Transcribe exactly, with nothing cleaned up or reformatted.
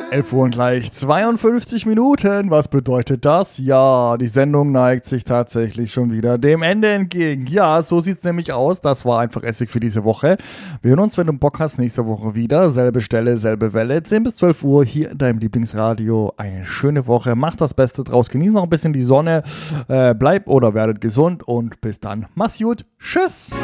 elf Uhr und gleich zweiundfünfzig Minuten. Was bedeutet das? Ja, die Sendung neigt sich tatsächlich schon wieder dem Ende entgegen. Ja, so sieht es nämlich aus. Das war einfach Essig für diese Woche. Wir hören uns, wenn du Bock hast, nächste Woche wieder. Selbe Stelle, selbe Welle. zehn bis zwölf Uhr hier in deinem Lieblingsradio. Eine schöne Woche. Macht das Beste draus. Genieß noch ein bisschen die Sonne. Äh, bleib oder werdet gesund. Und bis dann. Mach's gut. Tschüss.